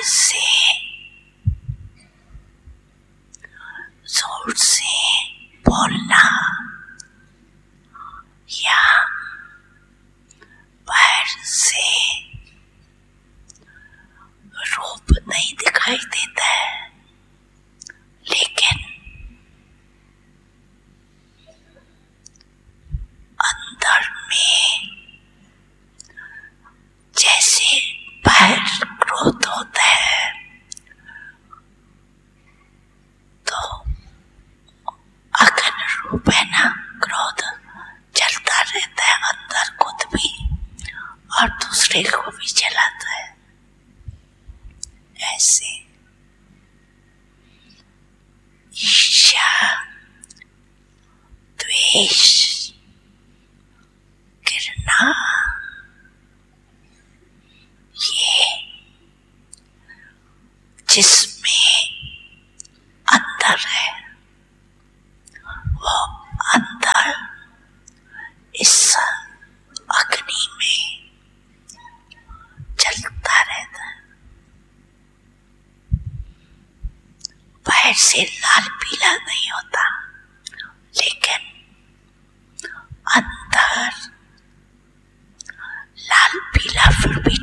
से जोर से बोलना या बाहर से रूप नहीं दिखाई देता है, लेकिन अंदर में जैसे बाहर क्रोध होता है तो अगन रूप है ना, क्रोध चलता रहता है अंदर खुद भी और दूसरे को भी चलाता है। ऐसे ईर्ष्या, द्वेष, घृणा, ये जिसमें अंदर है वो अंदर इस अग्नि में चलता रहता है। बाहर से लाल पीला नहीं होता, लेकिन अंदर लाल पीला फिर भी